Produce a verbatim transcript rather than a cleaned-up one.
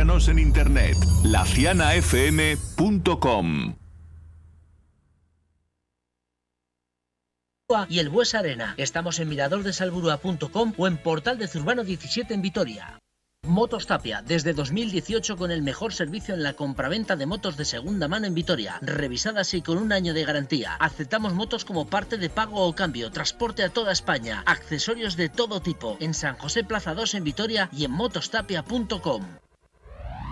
Escúchanos en internet, la ciana f m punto com. Y el Bues Arena. Estamos en mirador de salburua punto com o en Portal de Zurbano diecisiete en Vitoria. Motos Tapia, desde dos mil dieciocho con el mejor servicio en la compraventa de motos de segunda mano en Vitoria, revisadas y con un año de garantía. Aceptamos motos como parte de pago o cambio, transporte a toda España, accesorios de todo tipo, en San José Plaza dos en Vitoria y en motostapia punto com.